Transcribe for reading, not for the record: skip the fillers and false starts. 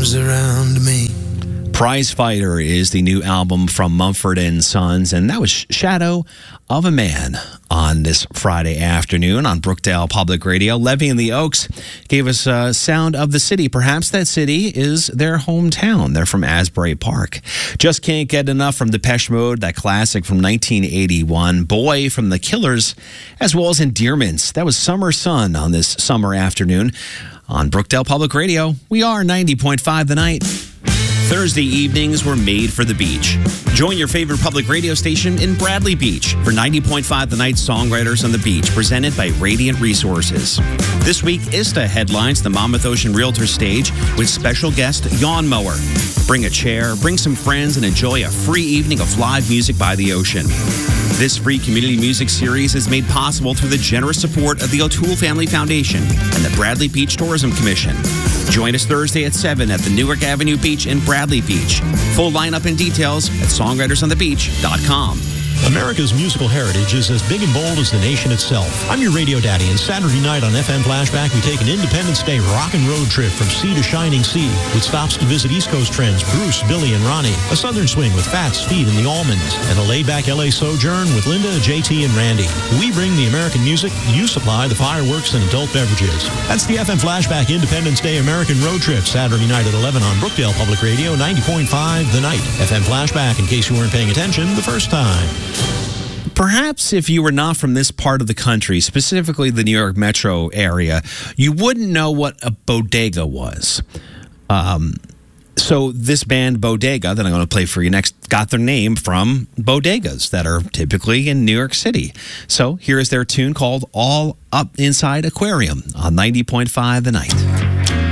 shadows around me. Prize Fighter is the new album from Mumford & Sons, and that was Shadow of a Man on this Friday afternoon on Brookdale Public Radio. Levy and the Oaks gave us a sound of the city. Perhaps that city is their hometown. They're from Asbury Park. Just can't get enough from Depeche Mode, that classic from 1981. Boy from The Killers, as well as Endearments. That was Summer Sun on this summer afternoon on Brookdale Public Radio. We are 90.5 The Night. Thursday evenings were made for the beach. Join your favorite public radio station in Bradley Beach for 90.5 The Night Songwriters on the Beach, presented by Radiant Resources. This week, ISTA headlines the Monmouth Ocean Realtor stage with special guest Yawn Mower. Bring a chair, bring some friends, and enjoy a free evening of live music by the ocean. This free community music series is made possible through the generous support of the O'Toole Family Foundation and the Bradley Beach Tourism Commission. Join us Thursday at 7 at the Newark Avenue Beach in Bradley Beach. Full lineup and details at songwritersonthebeach.com. America's musical heritage is as big and bold as the nation itself. I'm your radio daddy, and Saturday night on FM Flashback, we take an Independence Day rock and road trip from sea to shining sea, with stops to visit East Coast trends Bruce, Billy, and Ronnie, a southern swing with Fats, Speed, and the Allmans, and a laid-back LA sojourn with Linda, JT, and Randy. We bring the American music, you supply the fireworks and adult beverages. That's the FM Flashback Independence Day American Road Trip, Saturday night at 11 on Brookdale Public Radio, 90.5 The Night. FM Flashback, in case you weren't paying attention the first time. Perhaps if you were not from this part of the country, specifically the New York metro area, you wouldn't know what a bodega was. So this band Bodega that I'm going to play for you next got their name from bodegas that are typically in New York City. So here is their tune called All Up Inside Aquarium on 90.5 The Night.